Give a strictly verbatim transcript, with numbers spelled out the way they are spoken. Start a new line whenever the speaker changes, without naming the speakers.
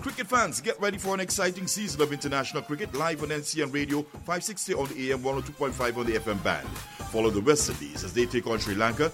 Cricket fans, get ready for an exciting season of international cricket live on N C N Radio, five sixty on the A M, one oh two point five on the F M band. Follow the West Indies as they take on Sri Lanka